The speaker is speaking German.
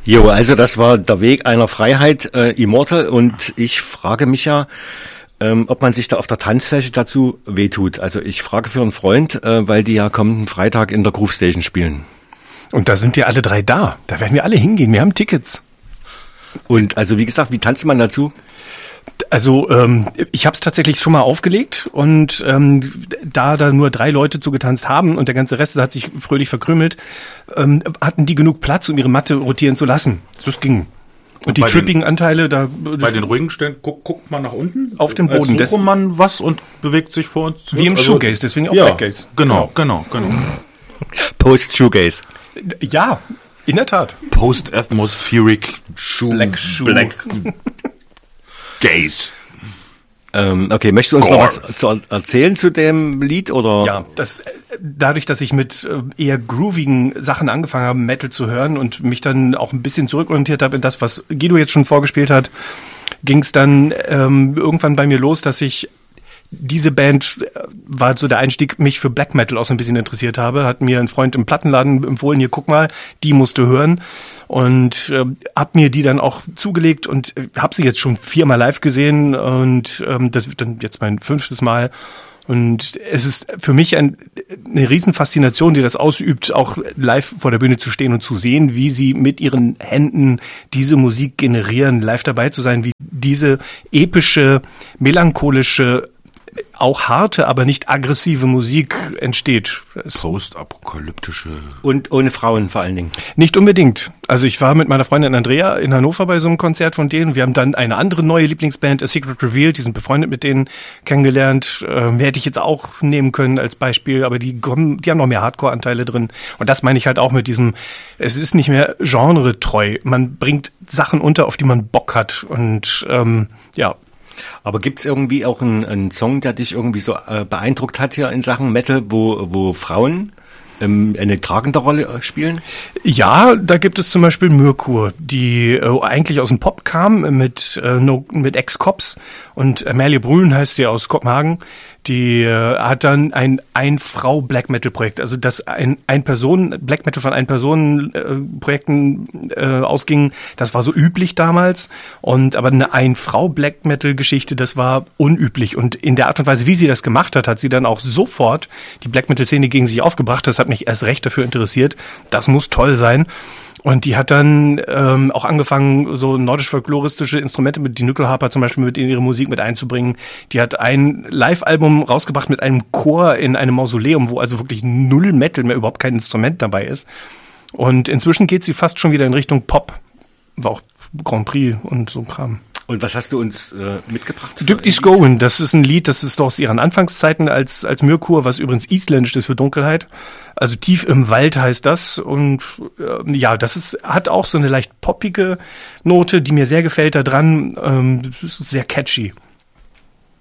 Jo, also das war der Weg einer Freiheit, Immortal, und ich frage mich ja, ob man sich da auf der Tanzfläche dazu wehtut. Also ich frage für einen Freund, weil die ja kommenden Freitag in der Groove Station spielen. Und da sind ja alle drei da. Da werden wir alle hingehen. Wir haben Tickets. Und also wie gesagt, wie tanzt man dazu? Also ich habe es tatsächlich schon mal aufgelegt und da nur 3 Leute zugetanzt haben und der ganze Rest hat sich fröhlich verkrümelt, hatten die genug Platz, um ihre Matte rotieren zu lassen. Das ging. Und die trippigen Anteile, da... Bei den ruhigen Stellen guckt man nach unten? Auf den Boden. Sucht man was und bewegt sich vor uns zurück? Wie im Shoegaze, deswegen auch Blackgaze. Genau. Post-Shoegaze. Ja, in der Tat. Post-Atmospheric Black Gaze. Okay, möchtest du uns noch was erzählen zu dem Lied, oder? Ja, dadurch, dass ich mit eher groovigen Sachen angefangen habe, Metal zu hören und mich dann auch ein bisschen zurückorientiert habe in das, was Guido jetzt schon vorgespielt hat, ging es dann irgendwann bei mir los, dass ich diese Band war so der Einstieg, mich für Black Metal auch so ein bisschen interessiert habe. Hat mir ein Freund im Plattenladen empfohlen, hier guck mal, die musst du hören. Und hab mir die dann auch zugelegt und habe sie jetzt schon 4-mal live gesehen und das wird dann jetzt mein 5. Mal. Und es ist für mich eine Riesenfaszination, die das ausübt, auch live vor der Bühne zu stehen und zu sehen, wie sie mit ihren Händen diese Musik generieren, live dabei zu sein, wie diese epische, melancholische, auch harte, aber nicht aggressive Musik entsteht. Postapokalyptische. Und ohne Frauen vor allen Dingen. Nicht unbedingt. Also ich war mit meiner Freundin Andrea in Hannover bei so einem Konzert von denen. Wir haben dann eine andere neue Lieblingsband, A Secret Revealed, die sind befreundet mit denen, kennengelernt. Hätte ich jetzt auch nehmen können als Beispiel, aber die haben noch mehr Hardcore-Anteile drin. Und das meine ich halt auch mit diesem, es ist nicht mehr genretreu. Man bringt Sachen unter, auf die man Bock hat. Und ja. Aber gibt's irgendwie auch einen Song, der dich irgendwie so beeindruckt hat hier in Sachen Metal, wo Frauen eine tragende Rolle spielen? Ja, da gibt es zum Beispiel Myrkur, die eigentlich aus dem Pop kam mit Ex-Cops, und Amalie Brühlen heißt sie, aus Kopenhagen. Die hat dann ein Frau Black Metal Projekt, also das ein Personen Black Metal von Projekten ausging. Das war so üblich damals, und aber eine ein Frau Black Metal Geschichte, das war unüblich, und in der Art und Weise, wie sie das gemacht hat, hat sie dann auch sofort die Black Metal Szene gegen sich aufgebracht. Das hat mich erst recht dafür interessiert. Das muss toll sein. Und die hat dann auch angefangen, so nordisch-folkloristische Instrumente mit die Nyckelharper zum Beispiel mit in ihre Musik mit einzubringen. Die hat ein Live-Album rausgebracht mit einem Chor in einem Mausoleum, wo also wirklich null Metal mehr, überhaupt kein Instrument dabei ist. Und inzwischen geht sie fast schon wieder in Richtung Pop. War auch Grand Prix und so Kram. Und was hast du uns mitgebracht? Dübt is Goin', das ist ein Lied, das ist aus ihren Anfangszeiten als Myrkur, was übrigens isländisch ist für Dunkelheit. Also tief im Wald heißt das, und ja, hat auch so eine leicht poppige Note, die mir sehr gefällt da dran, sehr catchy.